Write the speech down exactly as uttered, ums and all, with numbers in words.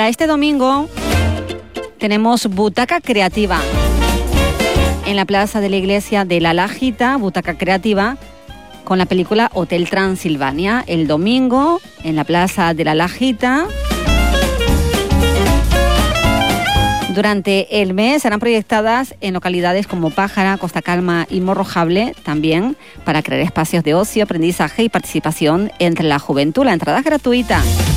este domingo tenemos Butaca Creativa en la plaza de la iglesia de La Lajita, Butaca Creativa, con la película Hotel Transilvania. El domingo en la plaza de La Lajita. Durante el mes serán proyectadas en localidades como Pájara, Costa Calma y Morrojable, también para crear espacios de ocio, aprendizaje y participación entre la juventud. La entrada es gratuita.